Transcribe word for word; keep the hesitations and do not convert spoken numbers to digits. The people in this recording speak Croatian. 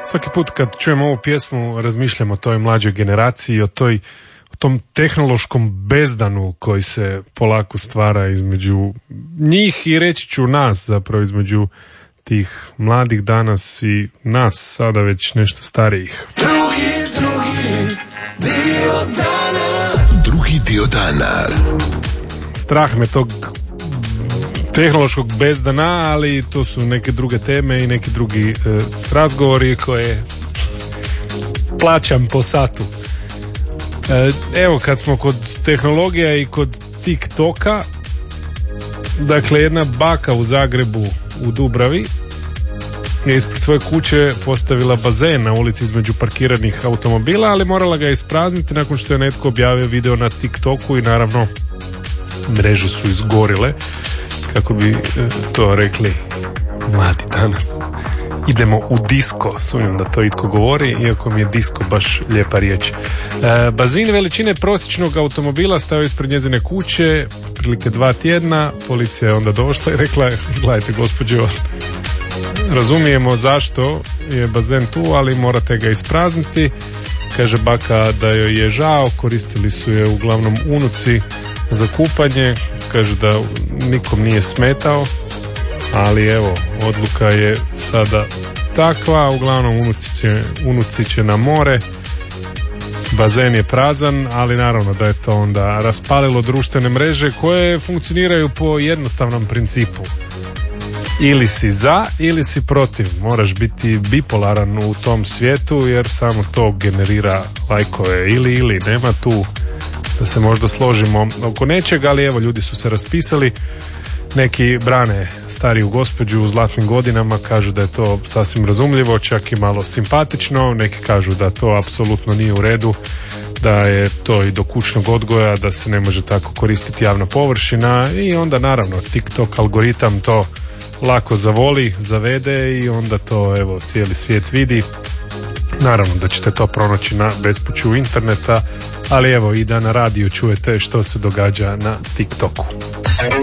Svaki put kad čujem ovu pjesmu razmišljam o toj mlađoj generaciji, o toj o tom tehnološkom bezdanu koji se polako stvara između njih i reći ću nas, zapravo između tih mladih danas i nas sada već nešto starijih. Drugi, drugi dio dana. Drugi dio dana. Strah me tog tehnološkog bezdana, ali to su neke druge teme i neki drugi e, razgovori koje plaćam po satu. E, evo, kad smo kod tehnologija i kod TikToka, dakle jedna baka u Zagrebu u Dubravi je ispred svoje kuće postavila bazen na ulici između parkiranih automobila, ali morala ga isprazniti nakon što je netko objavio video na TikToku i naravno mreže su izgorile, kako bi to rekli mladi danas. Idemo u disko, sumnjam da to itko govori, iako mi je disko baš lijepa riječ. E, bazin veličine prosječnog automobila stavio ispred njezine kuće prilike dva tjedna. Policija je onda došla i rekla, gledajte gospođo, razumijemo zašto je bazen tu, ali morate ga isprazniti. Kaže baka da joj je žao, koristili su je uglavnom unuci za kupanje, kaže da nikom nije smetao, ali evo, odluka je sada takva, uglavnom unuci će, unuci će na more, bazen je prazan, ali naravno da je to onda raspalilo društvene mreže koje funkcioniraju po jednostavnom principu. Ili si za, ili si protiv. Moraš biti bipolaran u tom svijetu, jer samo to generira lajkove. Ili, ili, nema tu da se možda složimo oko nečega, ali evo, ljudi su se raspisali. Neki brane stariju gospođu u zlatnim godinama, kažu da je to sasvim razumljivo, čak i malo simpatično. Neki kažu da to apsolutno nije u redu, da je to i do kućnog odgoja, da se ne može tako koristiti javna površina i onda naravno TikTok algoritam to lako zavoli, zavede i onda to evo cijeli svijet vidi. Naravno da ćete to pronaći na bespuću interneta, ali evo i da na radiju čujete što se događa na TikToku.